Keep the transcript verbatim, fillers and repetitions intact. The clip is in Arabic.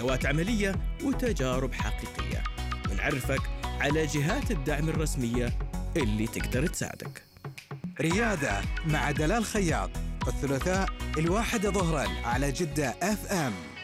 أدوات عملية وتجارب حقيقية، ونعرفك على جهات الدعم الرسمية اللي تقدر تساعدك. ريادة مع دلال خياط، الثلاثاء الواحدة ظهراً على جدة اف ام.